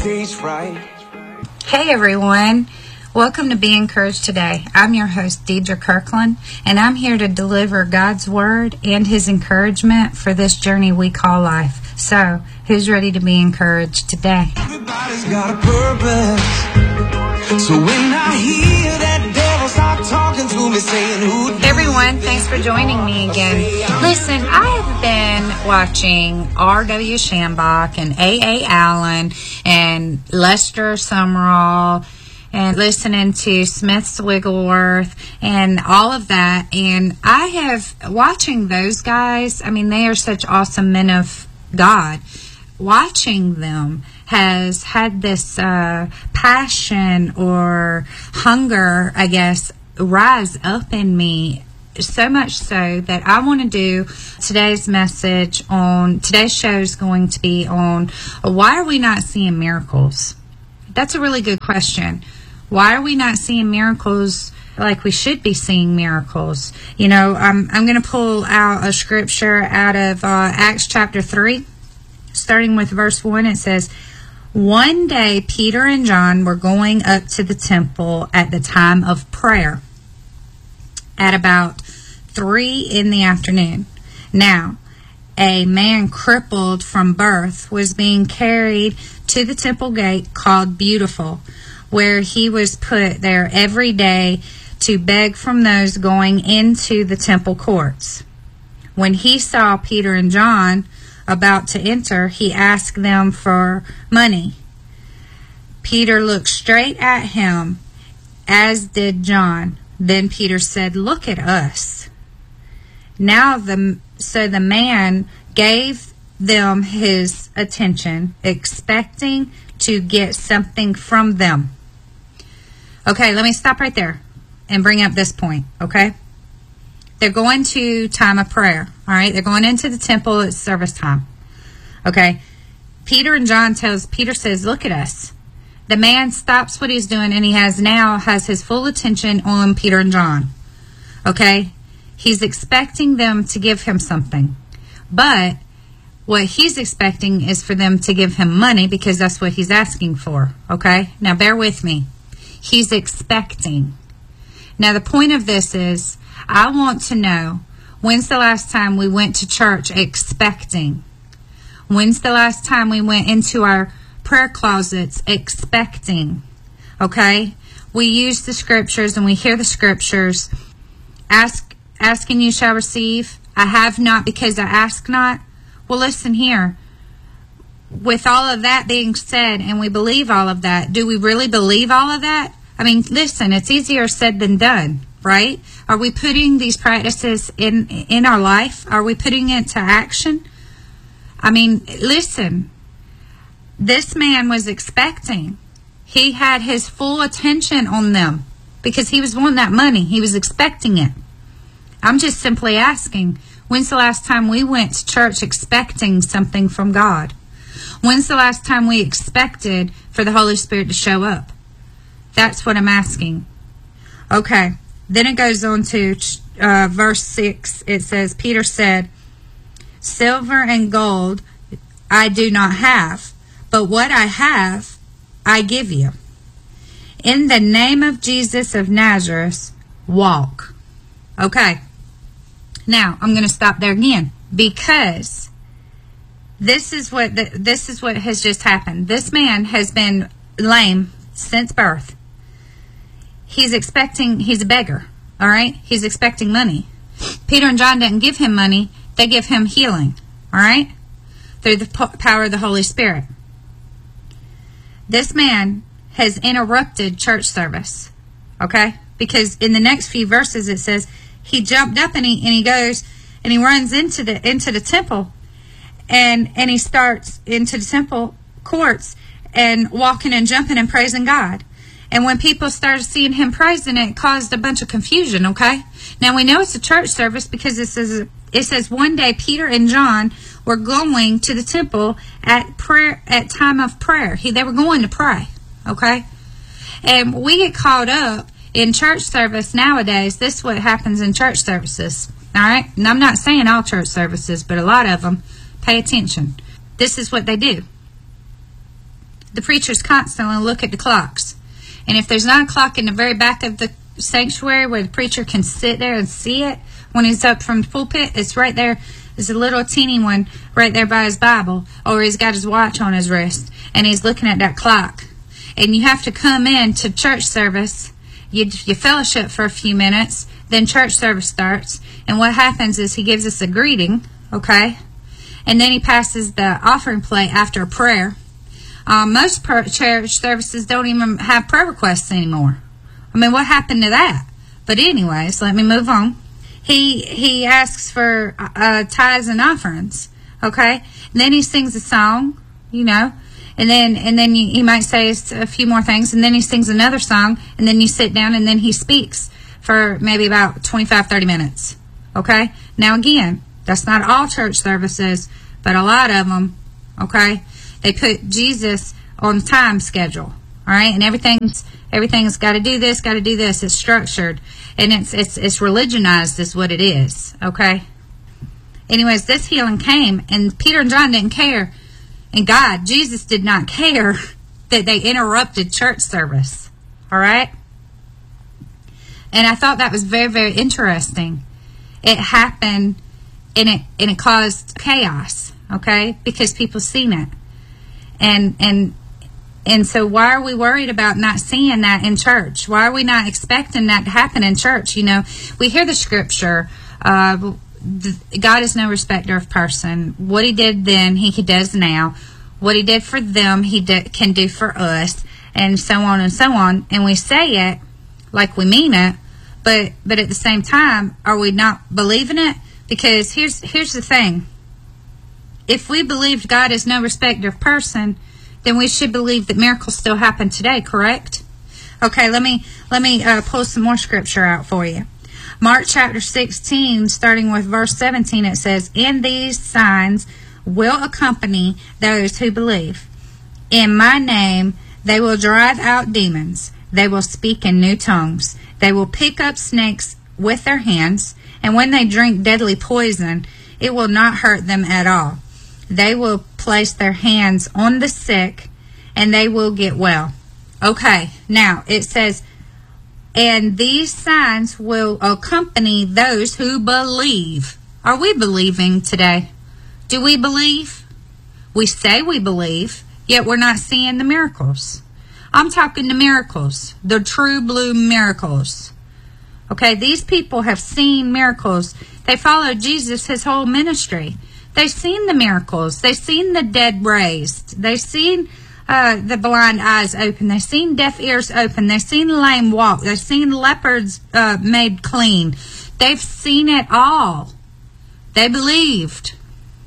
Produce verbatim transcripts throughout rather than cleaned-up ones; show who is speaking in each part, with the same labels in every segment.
Speaker 1: stage fright.
Speaker 2: Hey everyone, welcome to Be Encouraged Today. I'm your host Deidre Kirkland, and I'm here to deliver God's Word and His encouragement for this journey we call life. So, who's ready to be encouraged today?
Speaker 1: Everybody's got a purpose. So when I hear that devil start talking to me saying who...
Speaker 2: Hey everyone, thanks for joining me again. Listen, I have been watching R W Shambach and A A Allen and Lester Sumrall and listening to Smith Wigglesworth and all of that. And I have, watching those guys, I mean, they are such awesome men of God. Watching them has had this uh, passion or hunger, I guess, rise up in me, so much so that I want to do today's message on, today's show is going to be on, why are we not seeing miracles? That's a really good question. Why are we not seeing miracles like we should be seeing miracles? You know, I'm, I'm going to pull out a scripture out of uh, Acts chapter three. Starting with verse one, it says, one day Peter and John were going up to the temple at the time of prayer at about three in the afternoon. Now, a man crippled from birth was being carried to the temple gate called Beautiful, where he was put there every day to beg from those going into the temple courts. When he saw Peter and John about to enter, he asked them for money. Peter looked straight at him, as did John. Then Peter said, "Look at us." Now the so the man gave them his attention, expecting to get something from them. Okay, let me stop right there and bring up this point, okay? They're going to time of prayer, all right? They're going into the temple. It's service time, okay? Peter and John tells, Peter says, "Look at us." The man stops what he's doing, and he has now has his full attention on Peter and John, okay? He's expecting them to give him something, but what he's expecting is for them to give him money because that's what he's asking for, okay? Now, bear with me. He's expecting. Now, the point of this is, I want to know, when's the last time we went to church expecting? When's the last time we went into our prayer closets expecting? Okay? We use the scriptures and we hear the scriptures. Ask, ask and you shall receive. I have not because I ask not. Well, listen here. With all of that being said, and we believe all of that, do we really believe all of that? I mean, listen, it's easier said than done, right? Are we putting these practices in in our life? Are we putting it to action? I mean, listen, this man was expecting. He had his full attention on them because he was wanting that money. He was expecting it. I'm just simply asking, when's the last time we went to church expecting something from God? When's the last time we expected for the Holy Spirit to show up? That's what I'm asking. Okay. Then it goes on to uh, verse six. It says, Peter said, "Silver and gold I do not have, but what I have I give you. In the name of Jesus of Nazareth, walk." Okay. Now, I'm going to stop there again because this is what the, this is what has just happened. This man has been lame since birth. He's expecting, he's a beggar, all right? He's expecting money. Peter and John didn't give him money. They give him healing, all right? Through the po- power of the Holy Spirit. This man has interrupted church service, okay? Because in the next few verses it says, he jumped up and he, and he goes and he runs into the into the temple and, and he starts into the temple courts and walking and jumping and praising God. And when people started seeing him praising, it caused a bunch of confusion, okay? Now, we know it's a church service because it says, it says one day Peter and John were going to the temple at prayer at time of prayer. He, they were going to pray, okay? And we get caught up in church service nowadays. This is what happens in church services, all right? And I'm not saying all church services, but a lot of them. Pay attention. This is what they do. the preachers constantly look at the clocks. And if there's not a clock in the very back of the sanctuary where the preacher can sit there and see it when he's up from the pulpit, it's right there. There's a little teeny one right there by his Bible, or he's got his watch on his wrist, and he's looking at that clock. And you have to come in to church service, you, you fellowship for a few minutes, then church service starts, and what happens is he gives us a greeting, okay? And then he passes the offering plate after a prayer. Um, most per- church services don't even have prayer requests anymore. I mean, what happened to that? But anyways, let me move on. He he asks for uh, tithes and offerings, okay? And then he sings a song, you know, and then and then you, he might say a few more things, and then he sings another song, and then you sit down, and then he speaks for maybe about twenty-five, thirty minutes, okay? Now, again, that's not all church services, but a lot of them, okay? They put Jesus on the time schedule, all right? And everything's everything's got to do this, got to do this. It's structured, and it's it's it's religionized is what it is, okay? Anyways, this healing came, and Peter and John didn't care, and God, Jesus did not care that they interrupted church service, all right? And I thought that was very, very interesting. It happened, and it and it caused chaos, okay? Because people seen it. And and and so why are we worried about not seeing that in church? Why are we not expecting that to happen in church? You know, we hear the scripture, uh, God is no respecter of person. What he did then, he does now. What he did for them, he do, can do for us, and so on and so on. And we say it like we mean it, but but at the same time, are we not believing it? Because here's here's the thing. If we believed God is no respecter of person, then we should believe that miracles still happen today, correct? Okay, let me let me uh, pull some more scripture out for you. Mark chapter sixteen, starting with verse seventeen, it says, "And these signs will accompany those who believe. In my name they will drive out demons. They will speak in new tongues. They will pick up snakes with their hands, and when they drink deadly poison, it will not hurt them at all. They will place their hands on the sick, and they will get well." Okay, now it says, "And these signs will accompany those who believe." Are we believing today? Do we believe? We say we believe, yet we're not seeing the miracles. I'm talking the miracles, the true blue miracles. Okay, these people have seen miracles. They followed Jesus his whole ministry. They've seen the miracles. They've seen the dead raised. They've seen uh, the blind eyes open. They've seen deaf ears open. They've seen lame walk. They've seen leopards uh, made clean. They've seen it all. They believed.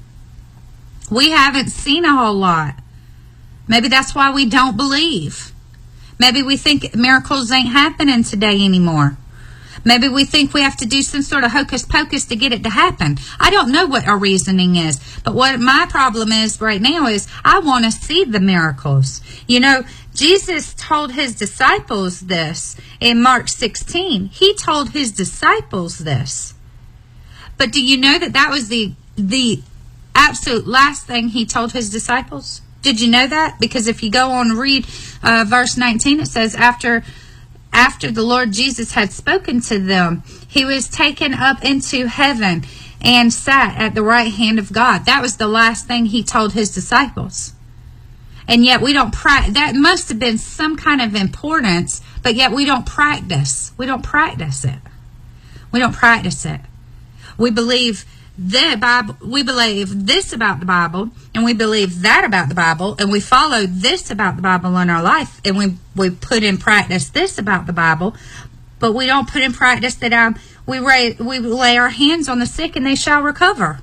Speaker 2: We haven't seen a whole lot. Maybe that's why we don't believe. Maybe we think miracles ain't happening today anymore. Maybe we think we have to do some sort of hocus pocus to get it to happen. I don't know what our reasoning is. But what my problem is right now is I want to see the miracles. You know, Jesus told his disciples this in Mark sixteen. He told his disciples this. But do you know that that was the the absolute last thing he told his disciples? Did you know that? Because if you go on and read uh, verse nineteen, it says, after after the Lord Jesus had spoken to them, he was taken up into heaven and sat at the right hand of God. That was the last thing he told his disciples. And yet we don't practice. That must have been some kind of importance, but yet we don't practice. We don't practice it. We don't practice it. We believe the Bible, we believe this about the Bible, and we believe that about the Bible, and we follow this about the Bible in our life, and we we put in practice this about the Bible, but we don't put in practice that um, we raise, we lay our hands on the sick and they shall recover.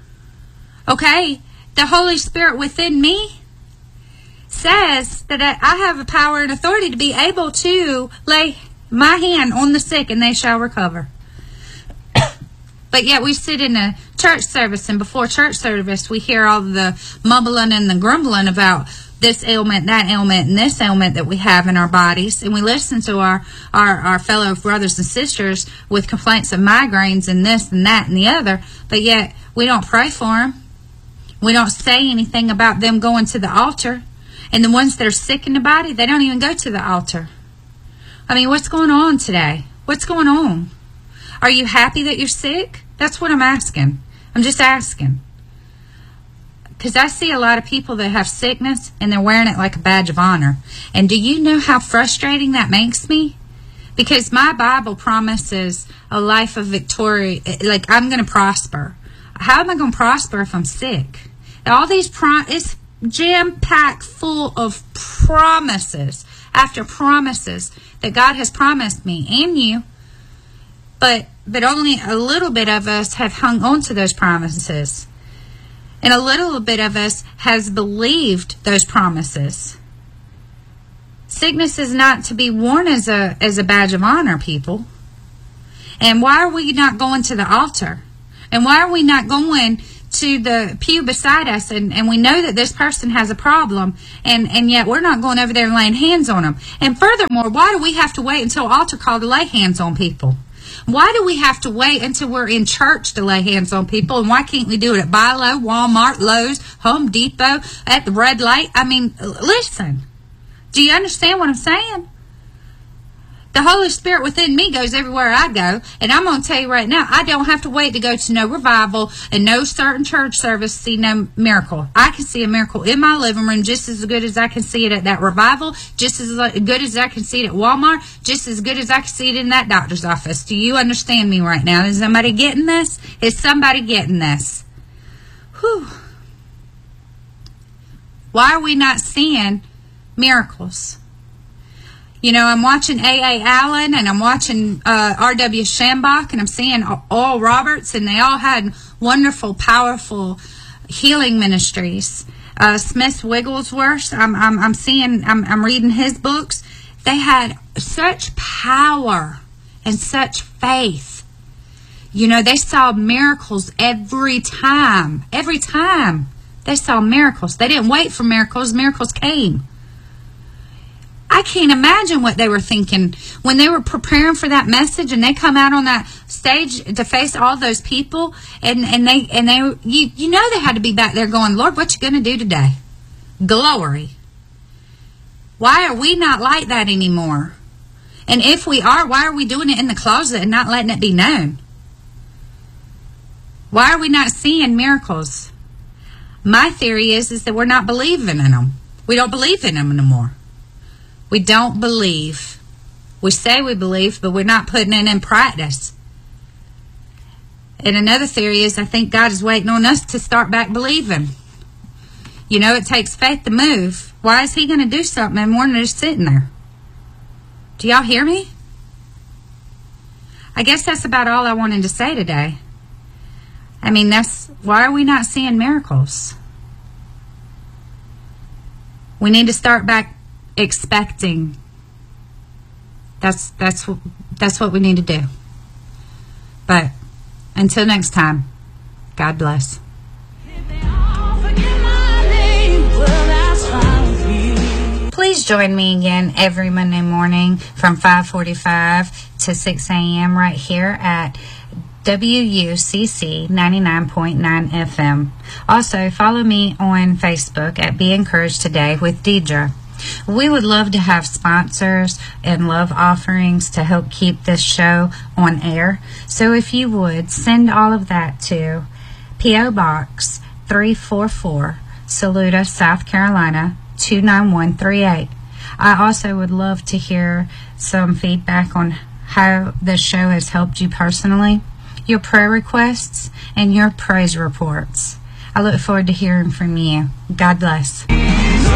Speaker 2: Okay, the Holy Spirit within me says that I have a power and authority to be able to lay my hand on the sick and they shall recover. But yet we sit in a church service, and before church service we hear all the mumbling and the grumbling about this ailment, that ailment, and this ailment that we have in our bodies. And we listen to our, our, our fellow brothers and sisters with complaints of migraines and this and that and the other. But yet we don't pray for them. We don't say anything about them going to the altar And the ones that are sick in the body, they don't even go to the altar. I mean, what's going on today? What's going on? Are you happy that you're sick? That's what I'm asking. I'm just asking. Because I see a lot of people that have sickness and they're wearing it like a badge of honor. And do you know how frustrating that makes me? Because my Bible promises a life of victory, like I'm going to prosper. How am I going to prosper if I'm sick? All these prom- it's jam-packed full of promises after promises that God has promised me and you. But but only a little bit of us have hung on to those promises. And a little bit of us has believed those promises. Sickness is not to be worn as a as a badge of honor, people. And why are we not going to the altar? And why are we not going to the pew beside us and, and we know that this person has a problem and, and yet we're not going over there and laying hands on them? And furthermore, why do we have to wait until altar call to lay hands on people? Why do we have to wait until we're in church to lay hands on people? And why can't we do it at Bi-Lo, Walmart, Lowe's, Home Depot, at the red light? I mean, listen. Do you understand what I'm saying? The Holy Spirit within me goes everywhere I go. And I'm going to tell you right now, I don't have to wait to go to no revival and no certain church service to see no miracle. I can see a miracle in my living room just as good as I can see it at that revival, just as good as I can see it at Walmart, just as good as I can see it in that doctor's office. Do you understand me right now? Is somebody getting this? Is somebody getting this? Whew. Why are we not seeing miracles? You know, I'm watching A A Allen and I'm watching uh, R W Shambach and I'm seeing Oral Roberts, and they all had wonderful, powerful healing ministries. Uh, Smith Wigglesworth, I'm, I'm, I'm seeing, I'm, I'm reading his books. They had such power and such faith. You know, they saw miracles every time. Every time they saw miracles. They didn't wait for miracles. Miracles came. I can't imagine what they were thinking when they were preparing for that message and they come out on that stage to face all those people, and, and they and they you you know they had to be back there going, Lord, what you gonna do today? Glory. Why are we not like that anymore? And if we are, why are we doing it in the closet and not letting it be known? Why are we not seeing miracles? My theory is is that we're not believing in them. We don't believe in them anymore. We don't believe. We say we believe, but we're not putting it in practice. And another theory is I think God is waiting on us to start back believing. You know, it takes faith to move. Why is he going to do something and we're just sitting there? Do y'all hear me? I guess that's about all I wanted to say today. I mean, that's why are we not seeing miracles? We need to start back expecting. That's that's what that's what we need to do. But until next time, God bless. Please join me again every Monday morning from five forty-five to six a.m. right here at W U C C ninety-nine point nine F M. Also, follow me on Facebook at Be Encouraged Today with Deidre. We would love to have sponsors and love offerings to help keep this show on air. So if you would, send all of that to P O Box three forty-four, Saluda, South Carolina, two nine one three eight. I also would love to hear some feedback on how this show has helped you personally, your prayer requests, and your praise reports. I look forward to hearing from you. God bless.